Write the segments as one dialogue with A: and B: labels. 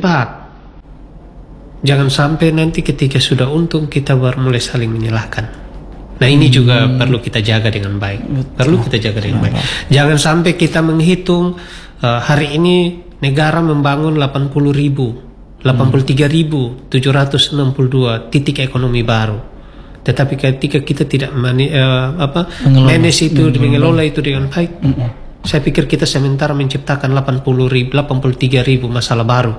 A: terjebak. Jangan sampai nanti ketika sudah untung kita baru mulai saling menyalahkan. Nah ini juga perlu kita jaga dengan baik. Perlu kita jaga dengan baik. Jangan sampai kita menghitung hari ini negara membangun 83.762 titik ekonomi baru. Tetapi ketika kita tidak manage itu, mengelola itu dengan baik, saya pikir kita sementara menciptakan 83.000 masalah baru.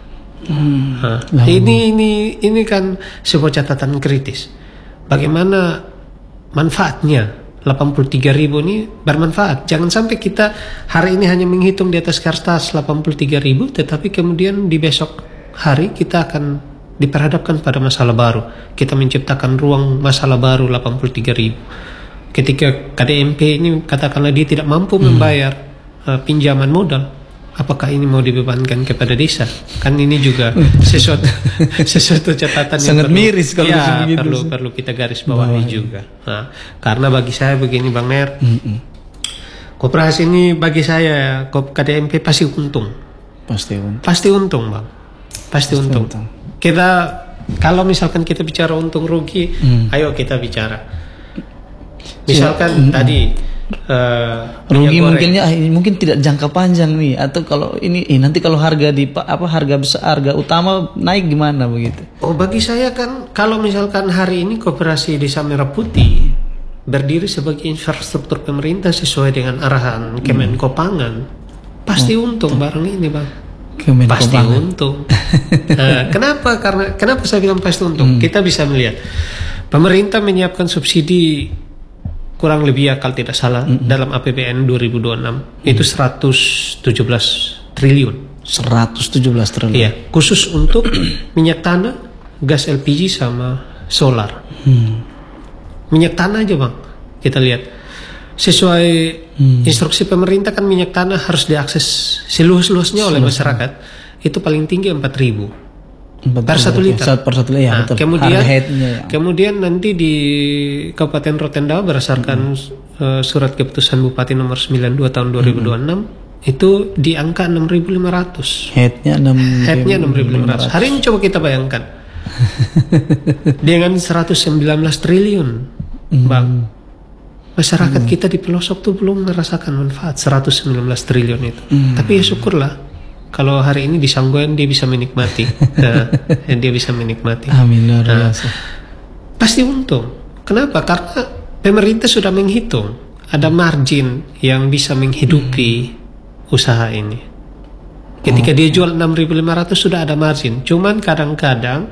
A: Ini kan sebuah catatan kritis. Bagaimana manfaatnya 83.000 ini bermanfaat. Jangan sampai kita hari ini hanya menghitung di atas kertas 83.000, tetapi kemudian di besok hari kita akan diperhadapkan pada masalah baru. Kita menciptakan ruang masalah baru 83.000. Ketika KDMP ini katakanlah dia tidak mampu membayar pinjaman modal, apakah ini mau dibebankan kepada desa? Kan ini juga sesuatu catatan
B: sangat
A: yang
B: miris kalau
A: perlu kita garis bawahi juga. Nah, karena bagi saya begini Bang Ner, koperasi ini bagi saya KDMP pasti untung. Pasti untung Bang. Pasti untung. Kita kalau misalkan kita bicara untung rugi, ayo kita bicara. Misalkan tadi
B: rugi mungkin tidak jangka panjang nih, atau kalau ini nanti kalau harga harga utama naik gimana begitu?
A: Oh bagi saya kan kalau misalkan hari ini Koperasi Desa Merah Putih berdiri sebagai infrastruktur pemerintah sesuai dengan arahan Kemenko Pangan, pasti untung barang ini Bang. Pasti untung. Kenapa saya bilang pasti untung? Kita bisa melihat pemerintah menyiapkan subsidi kurang lebih kalau tidak salah dalam APBN 2026 itu 117 triliun. 117 triliun. Iya, khusus untuk minyak tanah, gas LPG sama solar. Minyak tanah aja Bang. Kita lihat sesuai instruksi pemerintah kan minyak tanah harus diakses seluas-luasnya oleh masyarakat. Itu paling tinggi 4.000 per 1 liter.
B: Ya,
A: nah, kemudian nanti di Kabupaten Rotendao berdasarkan surat keputusan Bupati nomor 92 tahun 2026 itu di angka 6.500. Headnya 6.500. Hari ini coba kita bayangkan dengan 119 triliun Bang. Masyarakat kita di pelosok tuh belum merasakan manfaat 119 triliun itu. Tapi ya syukurlah kalau hari ini di Sangguan dia bisa menikmati. Dia bisa menikmati.
B: Amin.
A: Pasti untung. Kenapa? Karena pemerintah sudah menghitung ada margin yang bisa menghidupi usaha ini. Ketika dia jual 6.500 sudah ada margin. Cuman kadang-kadang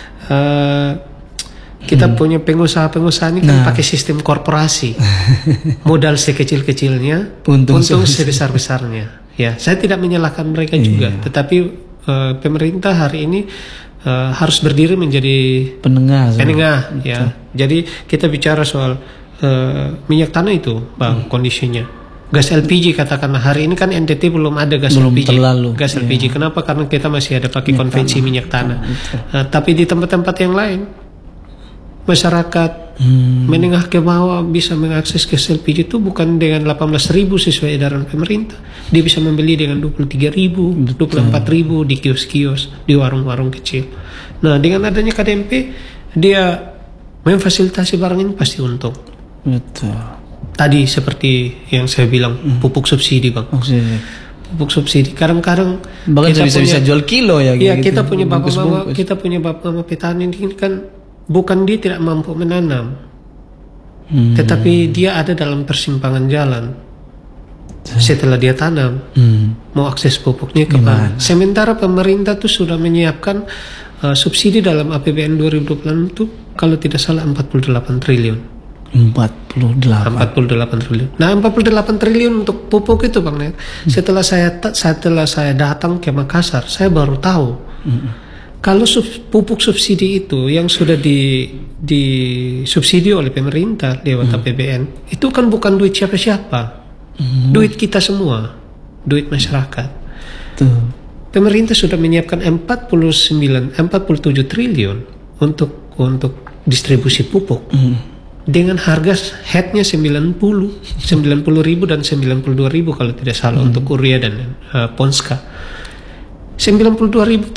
A: kita punya pengusaha-pengusaha ini kan pakai sistem korporasi. Modal sekecil-kecilnya, untung sebesar-besarnya. Ya, saya tidak menyalahkan mereka juga, tetapi pemerintah hari ini harus berdiri menjadi penengah ya. Jadi kita bicara soal minyak tanah itu, Bang, kondisinya. Gas LPG katakanlah hari ini kan NTT belum ada gas LPG. LPG. Kenapa? Karena kita masih ada pakai konvensi minyak tanah. Tapi di tempat-tempat yang lain masyarakat menengah ke bawah bisa mengakses gas LPG itu bukan dengan 18.000 sesuai edaran pemerintah. Dia bisa membeli dengan 23.000, 24.000 di kios-kios, di warung-warung kecil. Nah, dengan adanya KDMP dia memfasilitasi barang ini pasti untung. Betul. Tadi seperti yang saya bilang pupuk subsidi Bang. Pupuk subsidi kadang-kadang
B: bahkan bisa jual kilo ya.
A: Iya, gitu. Kita punya bapak mama petani ini kan bukan dia tidak mampu menanam, tetapi dia ada dalam persimpangan jalan. Setelah dia tanam, mau akses pupuknya kemana? Sementara pemerintah tuh sudah menyiapkan subsidi dalam APBN 2026 itu kalau tidak salah 48 triliun. 48 triliun. Nah, 48 triliun untuk pupuk itu Bang Ner. Setelah saya datang ke Makassar, saya baru tahu. Kalau pupuk subsidi itu yang sudah disubsidi oleh pemerintah lewat APBN, itu kan bukan duit siapa-siapa. Duit kita semua, duit masyarakat. Pemerintah sudah menyiapkan 47 triliun untuk distribusi pupuk. Dengan harga headnya 90.000 dan 92.000 kalau tidak salah untuk urea dan Ponska. 92.000